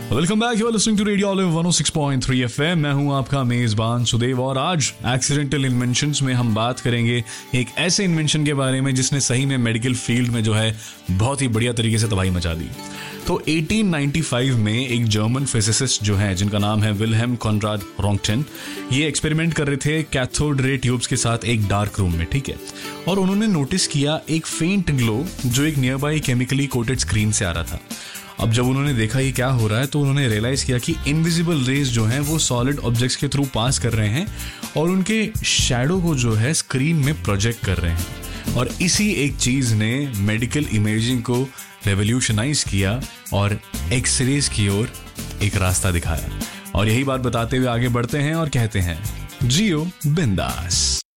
Welcome back, you are listening to radio olive 106.3 FM. मैं हूं आपका मेजबान सुदेव और आज एक्सीडेंटल इन्वेंशंस में हम बात करेंगे एक ऐसे इन्वेंशन के बारे में जिसने सही में मेडिकल फील्ड में जो है बहुत ही बढ़िया तरीके से तबाही मचा दी। तो 1895 में एक जर्मन फिजिसिस्ट जो है जिनका नाम है विल्हेम कॉनराड रॉन्गटन, ये एक्सपेरिमेंट कर रहे थे कैथोड रे ट्यूब्स के साथ एक डार्क रूम में, ठीक है। और उन्होंने नोटिस किया एक फेंट ग्लो जो एक near by chemically coated screen से आ रहा था। अब जब उन्होंने देखा ये क्या हो रहा है तो उन्होंने रियलाइज किया कि इनविजिबल रेज जो हैं वो सॉलिड ऑब्जेक्ट्स के थ्रू पास कर रहे हैं और उनके शैडो को जो है स्क्रीन में प्रोजेक्ट कर रहे हैं। और इसी एक चीज ने मेडिकल इमेजिंग को रेवोल्यूशनाइज किया और एक्सरेज की ओर एक रास्ता दिखाया। और यही बात बताते हुए आगे बढ़ते हैं और कहते हैं जियो बिंदास।